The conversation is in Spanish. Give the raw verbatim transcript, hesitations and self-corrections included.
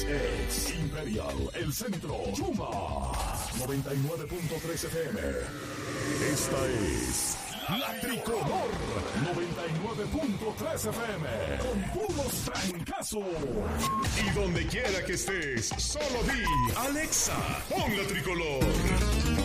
es Imperial, el centro, Chuma, noventa y nueve punto tres F M. Esta es La Tricolor, noventa y nueve punto tres F M, con puros trancazos. Y donde quiera que estés, solo di, Alexa, pon La Tricolor.